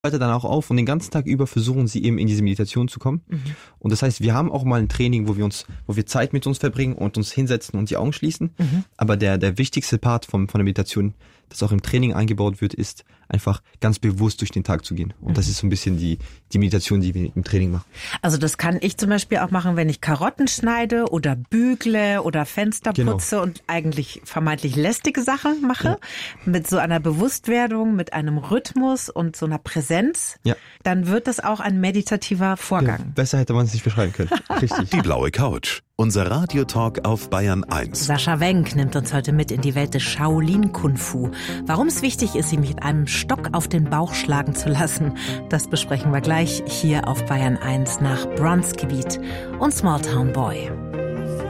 dann auch auf und den ganzen Tag über versuchen sie eben in diese Meditation zu kommen. Und das heißt, wir haben auch mal ein Training, wo wir Zeit mit uns verbringen und uns hinsetzen und die Augen schließen. Aber der wichtigste Part von der Meditation, das auch im Training eingebaut wird, ist einfach ganz bewusst durch den Tag zu gehen. Und das ist so ein bisschen die Meditation, die wir im Training machen. Also das kann ich zum Beispiel auch machen, wenn ich Karotten schneide oder bügle oder Fenster putze und eigentlich vermeintlich lästige Sachen mache. Mit so einer Bewusstwerdung, mit einem Rhythmus und so einer Präsenz. Dann wird das auch ein meditativer Vorgang. Ja, besser hätte man es nicht beschreiben können. Richtig. Die blaue Couch. Unser Radiotalk auf Bayern 1. Sascha Wenk nimmt uns heute mit in die Welt des Shaolin Kung Fu. Warum es wichtig ist, ihn mit einem Stock auf den Bauch schlagen zu lassen, das besprechen wir gleich hier auf Bayern 1 nach Bronzegebiet und Small Town Boy.